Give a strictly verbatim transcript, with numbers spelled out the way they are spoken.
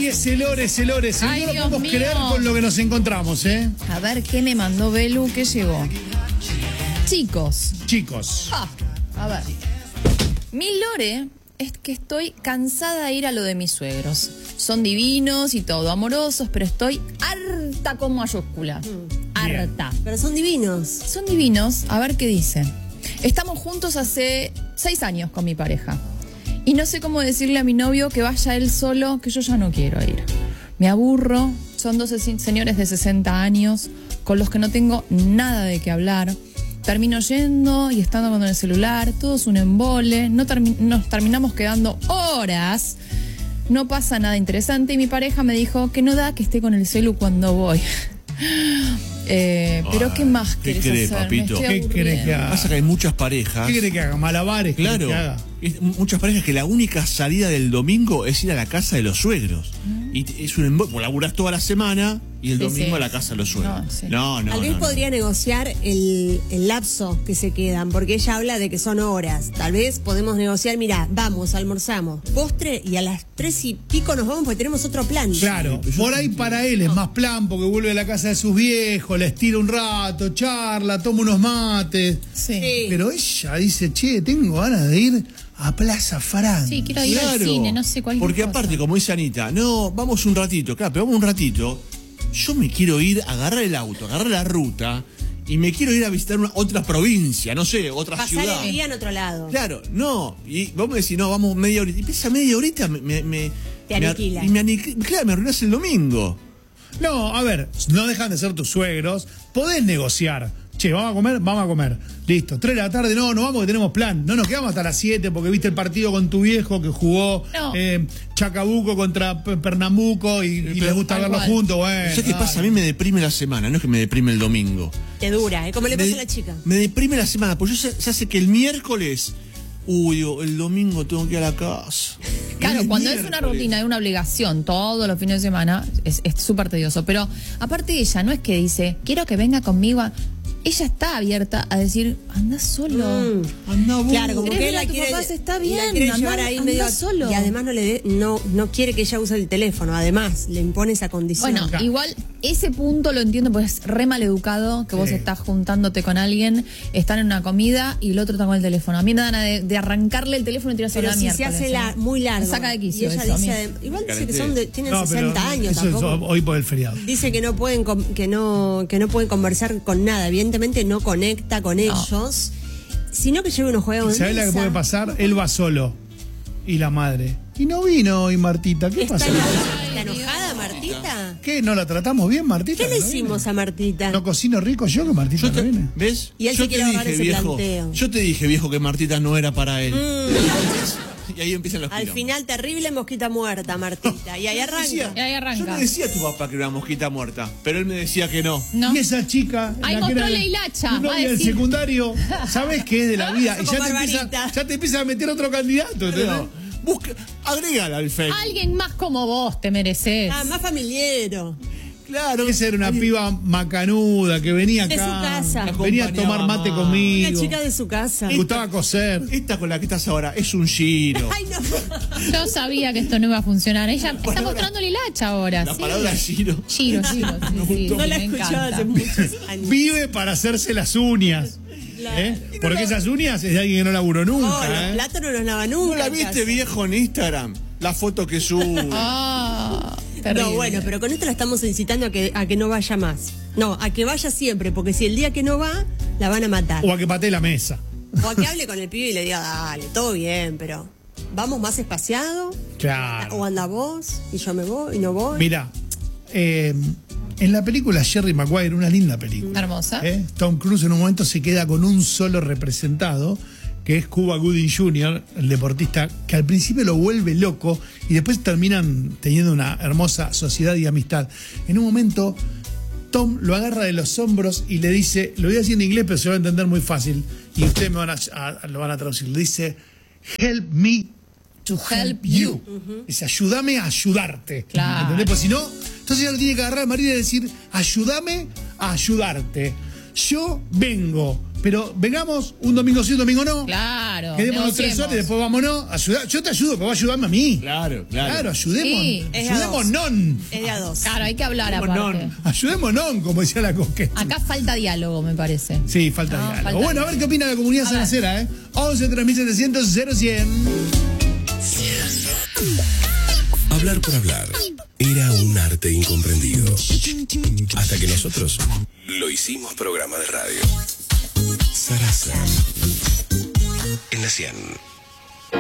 Ay, ese lore, ese lore. ese Ay, no lo Dios podemos mío. creer con lo que nos encontramos, ¿eh? A ver, ¿qué me mandó Belu? ¿Qué llegó? Chicos. Chicos. Ah, a ver. Mi lore es que estoy cansada de ir a lo de mis suegros. Son divinos y todo, amorosos, pero estoy harta con mayúscula. Mm. Harta. Pero son divinos. Son divinos. A ver qué dice. Estamos juntos hace seis años con mi pareja. Y no sé cómo decirle a mi novio que vaya él solo, que yo ya no quiero ir. Me aburro. Son dos señores de sesenta años con los que no tengo nada de qué hablar. Termino yendo y estando con el celular, todo es un embole, no termi- nos terminamos quedando horas, no pasa nada interesante y mi pareja me dijo que no da que esté con el celu cuando voy. eh, pero Ah, ¿qué más ¿qué querés querés, hacer? papito? Me estoy ¿Qué aburriendo. querés que haga? Pasa que hay muchas parejas. ¿Qué quiere que haga? ¿Malabares? ¿Qué Claro, quiere que haga? es- muchas parejas que la única salida del domingo es ir a la casa de los suegros. Y t- es un embo- vos laburás toda la semana y el Sí, domingo sí. a la casa de los suegros. No, sí. No, no, Tal vez no, no. podría negociar el, el lapso que se quedan, porque ella habla de que son horas. Tal vez podemos negociar, mira, vamos, almorzamos, postre y a las tres y pico nos vamos porque tenemos otro plan. Claro, por ahí para él es más plan porque vuelve a la casa de sus viejos, le estira un rato, charla, toma unos mates. Sí. Sí. Pero ella dice, che, tengo ganas de ir a Plaza Francia. Sí, quiero ir al cine, no sé cuál. Porque aparte, como dice Anita, no, vamos un ratito, claro, pero vamos un ratito. Yo me quiero ir, agarrar el auto, agarrar la ruta y me quiero ir a visitar una, otra provincia, no sé, otra Pasar ciudad. el día en otro lado. Claro, no, y vos me decís, no, vamos media horita. Y esa media horita me. me, me Te me- aniquila. y me aniquila. Claro, me arruinás el domingo. No, a ver, no dejan de ser tus suegros, podés negociar. Che, ¿vamos a comer? Vamos a comer. Listo. Tres de la tarde, no, no vamos que tenemos plan. No nos quedamos hasta las siete porque viste el partido con tu viejo que jugó No. eh, Chacabuco contra P- Pernambuco y, y Pero- les gusta tal verlo cual. juntos. Bueno, ¿Sabes qué dale. pasa? A mí me deprime la semana, no es que me deprime el domingo. Te dura, ¿eh? Como le me, pasó a la chica. Me deprime la semana, porque yo sé, ya sé que el miércoles. Uy, digo, el domingo tengo que ir a la casa. Claro, El cuando es una miércoles. rutina, es una obligación todos los fines de semana, es es súper tedioso. Pero aparte ella no es que dice, quiero que venga conmigo. a-". Ella está abierta a decir, anda solo. Mm. Anda vos. Claro, como ¿Querés que ver él a la tu quiere, papá? Está la bien, quiere anda- llevar ahí anda medio solo. y además no le dé- no no quiere que ella use el teléfono, además le impone esa condición. Bueno, Claro. igual ese punto lo entiendo porque es re mal educado que vos Sí. estás juntándote con alguien, están en una comida y el otro está con el teléfono. A mí me dan ganas de, de arrancarle el teléfono y tirarse pero la si mierda. se hace la- muy largo. Me saca de quicio y ella eso, a dice, mí. igual dice que son de, tienen No, pero sesenta años eso es tampoco. hoy por el feriado. Dice que no pueden com- que no que no pueden conversar con nada, evidentemente no conecta con ellos, sino que lleve unos juegos de ¿Sabés la que mesa. puede pasar? Él va solo. Y la madre. Y no vino hoy Martita. ¿Qué ¿Está, pasa? ¿Está enojada Martita? ¿Qué? ¿No la tratamos bien, Martita? ¿Qué le ¿No viene? hicimos a Martita? ¿No cocino rico yo que Martita Yo no te- viene? ¿Ves? Y él yo se te quiere ahorrar dije, ese viejo. planteo. Yo te dije, viejo, que Martita no era para él. Mm. Y ahí empiezan los Al quilombos. final, terrible mosquita muerta, Martita. Y ahí arranca. Decía- Y ahí arranca. Yo le decía a tu papá que era una mosquita muerta, pero él me decía que no. No. Y esa chica. Ahí la que mostró era la hilacha, tu va a novia del decir. secundario, ¿sabes qué es de la vida? Y Como ya te, empieza, Barbarita. ya te empieza a meter otro candidato. ¿entendés? No, busca, agrégala al Facebook. Alguien más como vos te mereces. Ah, más familiero. Claro. Esa era una piba macanuda que venía De acá. su casa. Venía a tomar mate Acompañaba conmigo. Una chica de su casa. Le gustaba coser. Esta con la que estás ahora es un giro. Ay, no. Yo sabía que esto no iba a funcionar. Ella está mostrando la hilacha ahora. La sí. palabra giro. Giro, giro. Sí, sí, No sí, la me escuchaba encanta. hace muchos años. Vive para hacerse las uñas. ¿eh? Porque esas uñas es de alguien que no laburó No, nunca. los ¿eh? platos no los lava ¿No nunca. la en viste, casa. viejo, en Instagram? La foto que sube. Ah, terrible. No, bueno, pero con esto la estamos incitando a que, a que no vaya más. No, a que vaya siempre, porque si el día que no va, la van a matar. O a que patee la mesa. O a que hable con el pibe y le diga, dale, todo bien, pero vamos más espaciado. Claro. O anda vos y yo me voy y no voy. Mira, eh, en la película Jerry Maguire, una linda película. Hermosa. ¿eh? Tom Cruise en un momento se queda con un solo representado, que es Cuba Gooding junior, el deportista, que al principio lo vuelve loco y después terminan teniendo una hermosa sociedad y amistad. En un momento, Tom lo agarra de los hombros y le dice, lo voy a decir en inglés, pero se va a entender muy fácil, y ustedes me van a, a- lo van a traducir. Le dice, help me to help you. Dice, ayúdame a ayudarte. Claro. ¿Entendés? Pues si no, entonces ella lo tiene que agarrar a María y decir, ayúdame a ayudarte. Yo vengo pero vengamos un domingo sí, un domingo no. Claro. Quedémonos tres negociemos. horas y después vámonos. Ayuda, yo te ayudo, pero vos ayudame a mí. Claro, claro. Claro, ayudemos. Sí. Es de a ayudemos dos. non. Es de a dos. Claro, hay que hablar Ayudémonos. aparte. Ayudemos non, como decía la coqueta. Acá falta diálogo, me parece. Sí, falta No, diálogo. falta Bueno, a diálogo. ver qué opina la comunidad A ver. sanacera, ¿eh? once tres mil setecientos cero cien. Hablar por hablar era un arte incomprendido. Hasta que nosotros lo hicimos programa de radio. Sarasa. En la cien.